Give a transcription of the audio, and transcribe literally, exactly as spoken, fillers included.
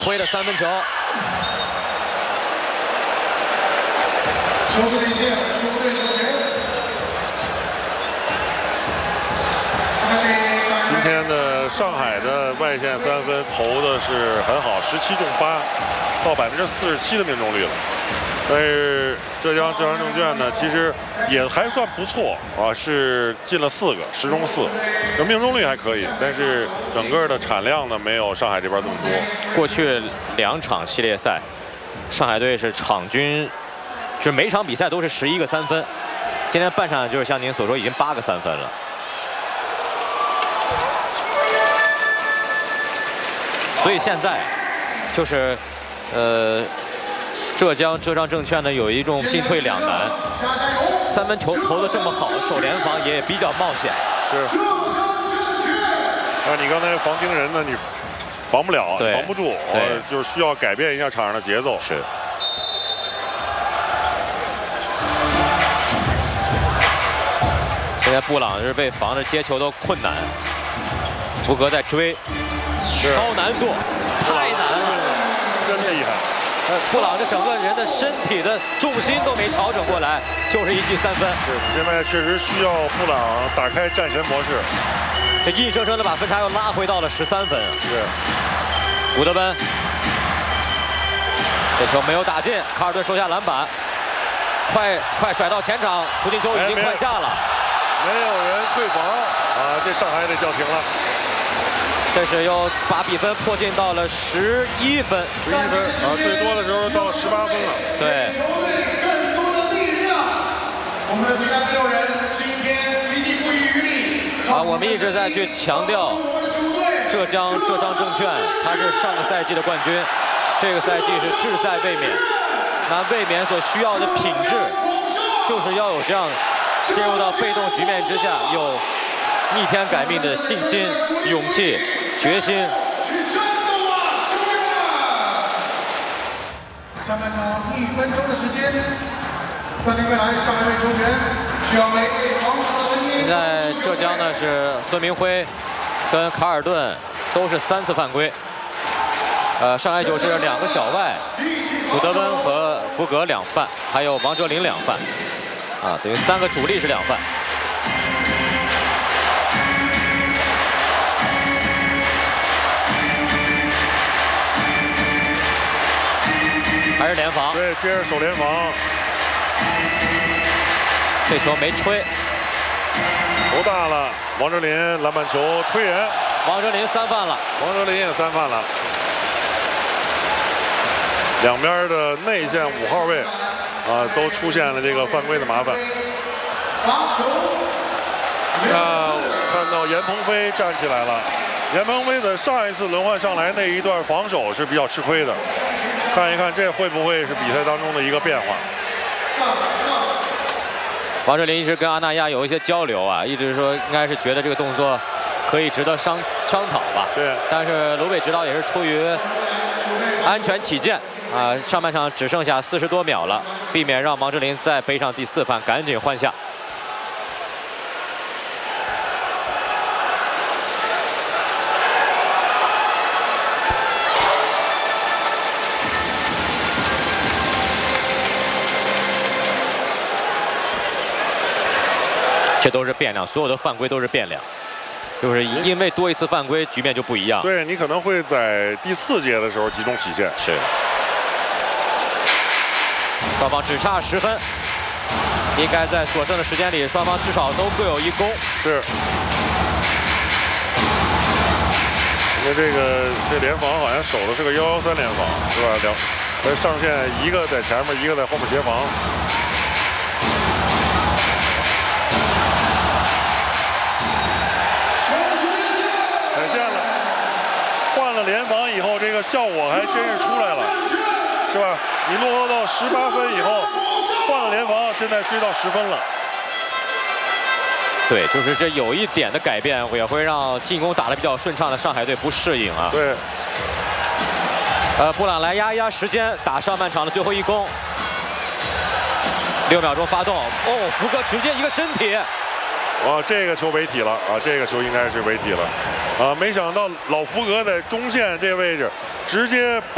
挥的三分球。 球队领先，球队球权。 今天的上海的外线三分投的是很好，十七中八，到百分之四十七的命中率了。但是浙江浙江证券呢，其实也还算不错啊，是进了四个，十中四，这命中率还可以，但是整个的产量呢没有上海这边这么多。 过去两场系列赛，上海队是场均，就是每场比赛都是十一个三分，今天半场就是像您所说，已经八个三分了。 所以现在就是，呃，浙江浙江证券呢有一种进退两难，三分球投的这么好，守联防也比较冒险。 是。但是你刚才防盯人呢，你防不了，防不住，呃，就是需要改变一下场上的节奏。 是。现在布朗是被防着接球都困难，福格在追。 高难度，太难了， 真厉害！ 呃，布朗这整个人的身体的重心都没调整过来，就是一记三分。 是，现在确实需要布朗打开战神模式， 这硬生生的把分差又拉回到了十三分。 是， 古德温，这球没有打进，卡尔顿收下篮板，快快甩到前场，胡金秋已经快下了， 没有人退防啊，这上海得叫停了。 这是又把比分迫近到了十一分， 十一分啊，最多的时候到十八分了。 对。 球队更多的力量，我们的最佳第六人今天一定不遗余力。 啊，我们一直在去强调浙江浙江证券，它是上个赛季的冠军，这个赛季是志在卫冕。那卫冕所需要的品质，就是要有这样进入到被动局面之下有逆天改命的信心、勇气。 决心。 下半场一分钟的时间，三点未来上海队球权需要每位防守的声音。 现在浙江呢是孙明辉跟卡尔顿都是三次犯规，呃，上海九是两个小外，古德温和福格两犯，还有王哲林两犯，啊，等于三个主力是两犯。 还是联防， 对，接着守联防。 这球没吹， 头大了。王哲林篮板球推人， 王哲林三犯了， 王哲林也三犯了。两边的内线五号位啊，都出现了这个犯规的麻烦。 防球。 那看到严鹏飞站起来了，严鹏飞的上一次轮换上来那一段防守是比较吃亏的。 看一看这会不会是比赛当中的一个变化？ 王哲林一直跟阿那亚有一些交流啊，一直说应该是觉得这个动作可以值得商商讨吧。 对。 但是卢伟指导也是出于安全起见啊，上半场只剩下四十多秒了，避免让王哲林再背上第四犯，赶紧换下。 这都是变量，所有的犯规都是变量，就是因为多一次犯规，局面就不一样。 对你可能会在第四节的时候集中体现。 是，双方只差十分，应该在所剩的时间里，双方至少都各有一攻。 是，因为这个这联防好像守的是个幺幺三联防，是吧？两，呃，上线一个在前面，一个在后面协防。 联防以后，这个效果还真是出来了，是吧？你落后到十八分以后，换了联防，现在追到十分了。 对，就是这有一点的改变，也会让进攻打得比较顺畅的上海队不适应啊。 对。 呃，布朗来压一压时间，打上半场的最后一攻。六秒钟发动，哦，福格直接一个身体。 哇，这个球违体了啊！这个球应该是违体了，啊，没想到老福格在中线这位置直接把。